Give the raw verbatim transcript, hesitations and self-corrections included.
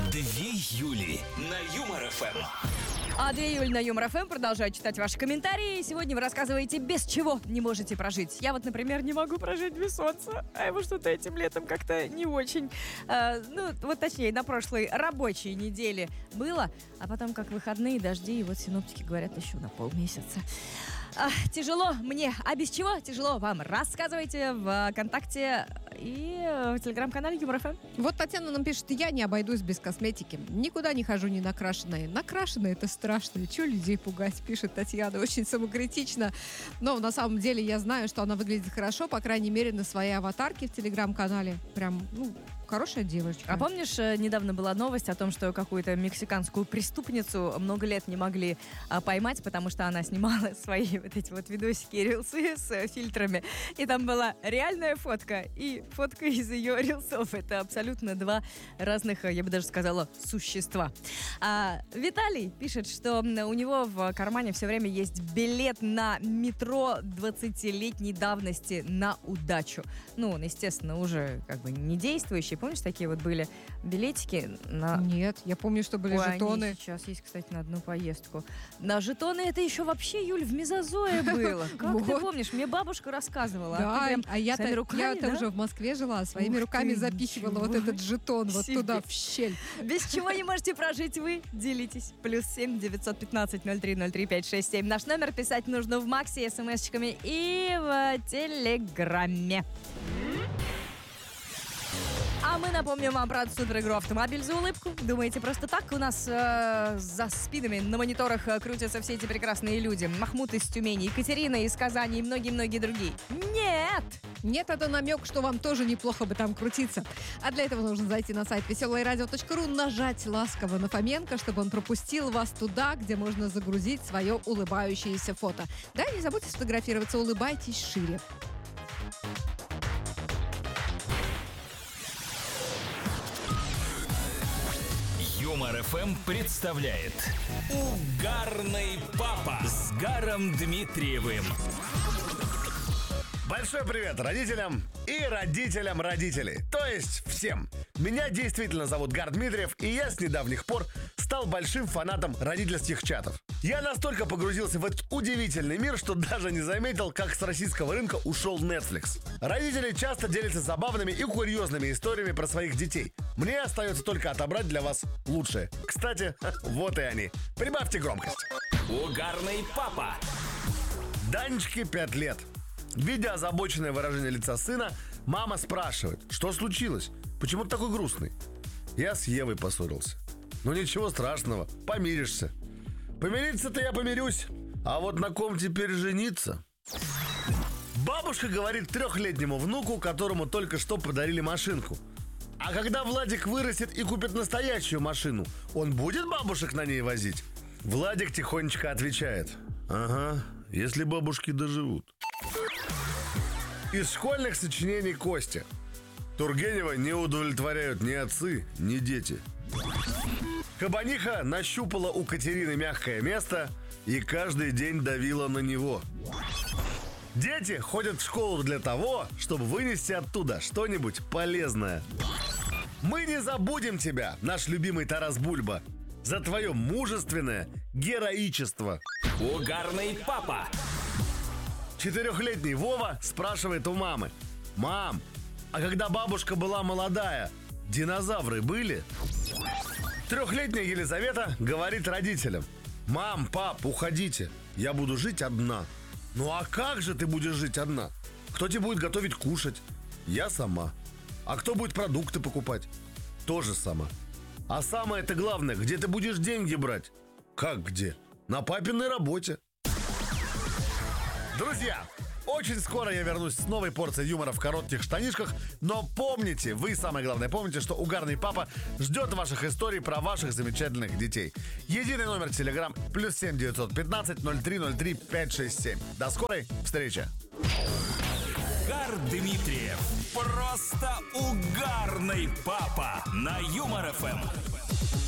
Две Юли на Юмор ФМ. А две Юли на Юмор ФМ продолжает читать ваши комментарии. Сегодня вы рассказываете, без чего не можете прожить. Я вот, например, не могу прожить без солнца. А его что-то этим летом как-то не очень. А, ну, вот точнее, на прошлой рабочей неделе было. А потом как выходные, дожди. И вот синоптики говорят еще на полмесяца. А, тяжело мне. А без чего тяжело вам? Рассказывайте в ВКонтакте и в Телеграм-канале Юмор ФМ. Вот Татьяна нам пишет: я не обойдусь без косметики. Никуда не хожу не накрашенная. Накрашенная — это страшно. Чего людей пугать, пишет Татьяна. Очень самокритично. Но на самом деле я знаю, что она выглядит хорошо, по крайней мере, на своей аватарке в Телеграм-канале. Прям, ну, хорошая девочка. А помнишь, недавно была новость о том, что какую-то мексиканскую преступницу много лет не могли а, поймать, потому что она снимала свои вот эти вот видосики, рилсы с а, фильтрами. И там была реальная фотка и фотка из ее рилсов. Это абсолютно два разных, я бы даже сказала, существа. А, Виталий пишет, что у него в кармане все время есть билет на метро двадцатилетней давности на удачу. Ну, он, естественно, уже как бы не действующий. Помнишь, такие вот были билетики на... Нет, я помню, что были Ой, жетоны. они сейчас есть, кстати, на одну поездку. На жетоны это еще вообще, Юль, в Мезозое было. Как ты Вот. помнишь? Мне бабушка рассказывала. Да, а, ты прям а я-то, своими руками, я-то да? уже в Москве жила, своими Ух руками ты, запихивала ничего вот этот жетон вот себе. туда, в щель. Без чего не можете прожить вы? Делитесь. Плюс семь девятьсот пятнадцать ноль три ноль три пять шесть семь. Наш номер писать нужно в Максе смс-чиками и в Телеграме. А мы напомним вам про супер-игру «Автомобиль за улыбку». Думаете, просто так у нас э, за спинами на мониторах э, крутятся все эти прекрасные люди? Махмуд из Тюмени, Екатерина из Казани и многие-многие другие. Нет! Нет, это намек, что вам тоже неплохо бы там крутиться. А для этого нужно зайти на сайт веселое радио точка ру, нажать ласково на Фоменко, чтобы он пропустил вас туда, где можно загрузить свое улыбающееся фото. Да, и не забудьте сфотографироваться, улыбайтесь шире. Юмор ФМ представляет Угарный папа с Гаром Дмитриевым. Большой привет родителям и родителям родителей, то есть всем. Меня действительно зовут Гар Дмитриев, и я с недавних пор стал большим фанатом родительских чатов. Я настолько погрузился в этот удивительный мир, что даже не заметил, как с российского рынка ушел Netflix. Родители часто делятся забавными и курьезными историями про своих детей. Мне остается только отобрать для вас лучшее. Кстати, вот и они. Прибавьте громкость. Угарный папа. Данечке пять лет. Видя озабоченное выражение лица сына, мама спрашивает: что случилось? Почему ты такой грустный? Я с Евой поссорился. Ну ничего страшного, помиришься. Помириться-то я помирюсь, а вот на ком теперь жениться? Бабушка говорит трехлетнему внуку, которому только что подарили машинку: а когда Владик вырастет и купит настоящую машину, он будет бабушек на ней возить? Владик тихонечко отвечает: ага, если бабушки доживут. Из школьных сочинений Кости. Тургенева не удовлетворяют ни отцы, ни дети. Кабаниха нащупала у Катерины мягкое место и каждый день давила на него. Дети ходят в школу для того, чтобы вынести оттуда что-нибудь полезное. Мы не забудем тебя, наш любимый Тарас Бульба, за твое мужественное героичество. Угарный папа. Четырехлетний Вова спрашивает у мамы: мам, а когда бабушка была молодая, динозавры были? Трехлетняя Елизавета говорит родителям: мам, пап, уходите, я буду жить одна. Ну а как же ты будешь жить одна? Кто тебе будет готовить кушать? Я сама. А кто будет продукты покупать? Тоже сама. А самое-то главное, где ты будешь деньги брать? Как где? На папиной работе. Друзья, очень скоро я вернусь с новой порцией юмора в коротких штанишках. Но помните, вы самое главное помните, что Угарный папа ждет ваших историй про ваших замечательных детей. Единый номер телеграм плюс семь девятьсот пятнадцать ноль три ноль три пять шесть семь. До скорой встречи. Гар Дмитриев. Просто угарный папа на Юмор ФМ.